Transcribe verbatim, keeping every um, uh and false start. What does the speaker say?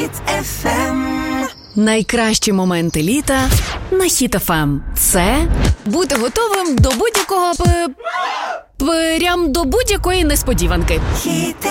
Хіт еф ем. Найкращі моменти літа на Хіт еф ем. Це бути готовим до будь-якого п... прям до будь-якої несподіванки. Хіт